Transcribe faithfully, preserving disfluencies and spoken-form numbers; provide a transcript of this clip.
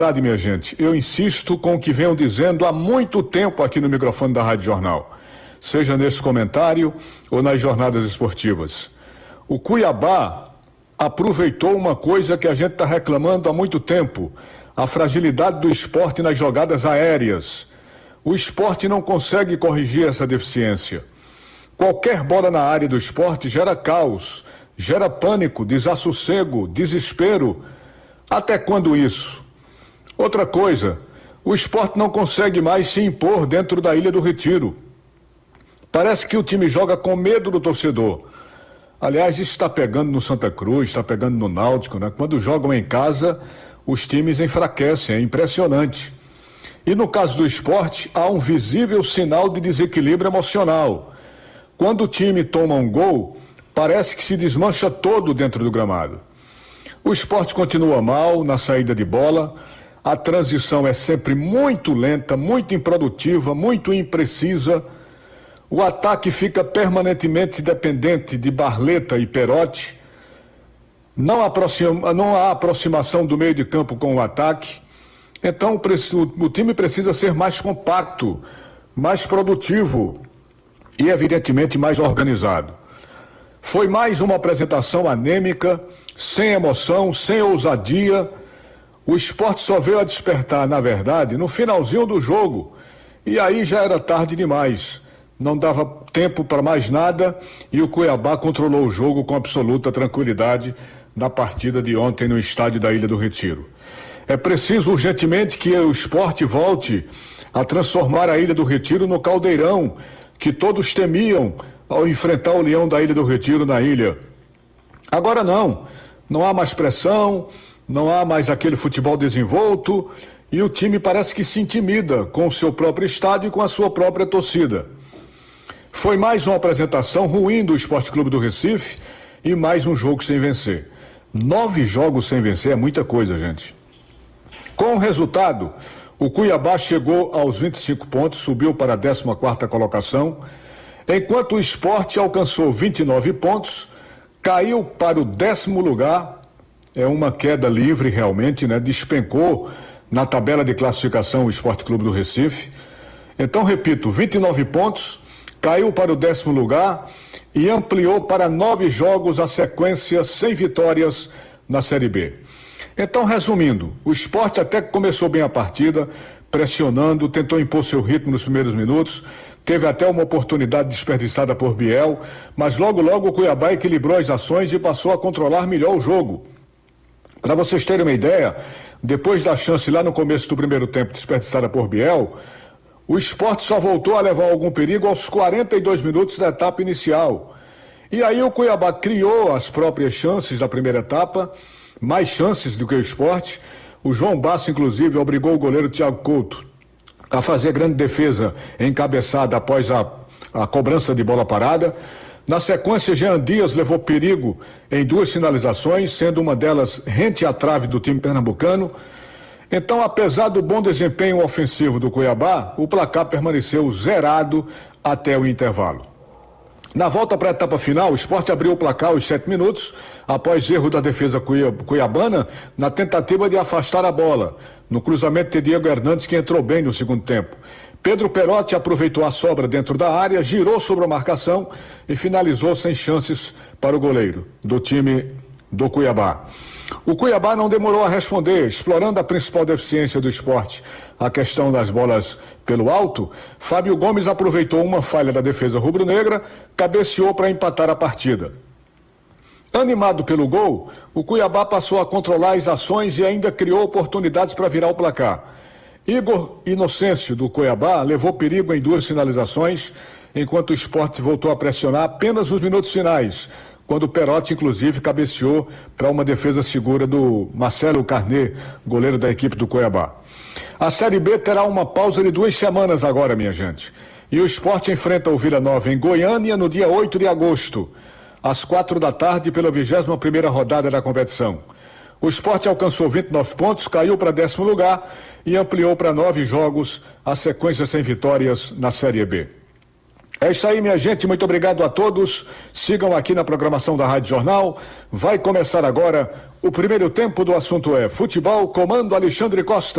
Minha gente, eu insisto com o que venho dizendo há muito tempo aqui no microfone da Rádio Jornal, seja nesse comentário ou nas jornadas esportivas. O Cuiabá aproveitou uma coisa que a gente está reclamando há muito tempo, a fragilidade do esporte nas jogadas aéreas. O esporte não consegue corrigir essa deficiência. Qualquer bola na área do esporte gera caos, gera pânico, desassossego, desespero. Até quando isso? Outra coisa, o esporte não consegue mais se impor dentro da Ilha do Retiro. Parece que o time joga com medo do torcedor. Aliás, isso está pegando no Santa Cruz, está pegando no Náutico, né? Quando jogam em casa, os times enfraquecem, é impressionante. E no caso do esporte, há um visível sinal de desequilíbrio emocional. Quando o time toma um gol, parece que se desmancha todo dentro do gramado. O esporte continua mal na saída de bola, a transição é sempre muito lenta, muito improdutiva, muito imprecisa. O ataque fica permanentemente dependente de Barleta e Perotti. Não, aproxima, não há aproximação do meio de campo com o ataque. Então o, o time precisa ser mais compacto, mais produtivo e, evidentemente, mais organizado. Foi mais uma apresentação anêmica, sem emoção, sem ousadia. O esporte só veio a despertar, na verdade, no finalzinho do jogo. E aí já era tarde demais. Não dava tempo para mais nada e o Cuiabá controlou o jogo com absoluta tranquilidade na partida de ontem no estádio da Ilha do Retiro. É preciso urgentemente que o esporte volte a transformar a Ilha do Retiro no caldeirão que todos temiam ao enfrentar o Leão da Ilha do Retiro na ilha. Agora não, não há mais pressão, não há mais aquele futebol desenvolto e o time parece que se intimida com o seu próprio estádio e com a sua própria torcida. Foi mais uma apresentação ruim do Esporte Clube do Recife e mais um jogo sem vencer. Nove jogos sem vencer é muita coisa, gente. Com o resultado, o Cuiabá chegou aos vinte e cinco pontos, subiu para a décima quarta colocação, enquanto o Sport alcançou vinte e nove pontos, caiu para o décimo lugar, é uma queda livre realmente, né? Despencou na tabela de classificação o Esporte Clube do Recife. Então, repito, vinte e nove pontos, caiu para o décimo lugar e ampliou para nove jogos a sequência sem vitórias na Série B. Então, resumindo, o Sport até que começou bem a partida, pressionando, tentou impor seu ritmo nos primeiros minutos, teve até uma oportunidade desperdiçada por Biel, mas logo logo o Cuiabá equilibrou as ações e passou a controlar melhor o jogo. Para vocês terem uma ideia, depois da chance lá no começo do primeiro tempo desperdiçada por Biel, o Sport só voltou a levar algum perigo aos quarenta e dois minutos da etapa inicial. E aí o Cuiabá criou as próprias chances da primeira etapa, mais chances do que o Sport. O João Basso, inclusive, obrigou o goleiro Thiago Couto a fazer grande defesa encabeçada após a, a cobrança de bola parada. Na sequência, Jean Dias levou perigo em duas finalizações, sendo uma delas rente à trave do time pernambucano. Então, apesar do bom desempenho ofensivo do Cuiabá, o placar permaneceu zerado até o intervalo. Na volta para a etapa final, o Sport abriu o placar aos sete minutos, após erro da defesa cuiabana, na tentativa de afastar a bola, no cruzamento de Diego Hernandes, que entrou bem no segundo tempo. Pedro Perotti aproveitou a sobra dentro da área, girou sobre a marcação e finalizou sem chances para o goleiro do time do Cuiabá. O Cuiabá não demorou a responder, explorando a principal deficiência do esporte, a questão das bolas pelo alto. Fábio Gomes aproveitou uma falha da defesa rubro-negra, cabeceou para empatar a partida. Animado pelo gol, o Cuiabá passou a controlar as ações e ainda criou oportunidades para virar o placar. Igor Inocêncio, do Cuiabá, levou perigo em duas finalizações, enquanto o esporte voltou a pressionar apenas nos minutos finais, quando o Perotti, inclusive, cabeceou para uma defesa segura do Marcelo Carnet, goleiro da equipe do Cuiabá. A Série B terá uma pausa de duas semanas agora, minha gente. E o Sport enfrenta o Vila Nova em Goiânia no dia oito de agosto, às quatro da tarde, pela vigésima primeira rodada da competição. O Sport alcançou vinte e nove pontos, caiu para décimo lugar e ampliou para nove jogos a sequência sem vitórias na Série B. É isso aí, minha gente, muito obrigado a todos. Sigam aqui na programação da Rádio Jornal. Vai começar agora o primeiro tempo do assunto é futebol, comando Alexandre Costa.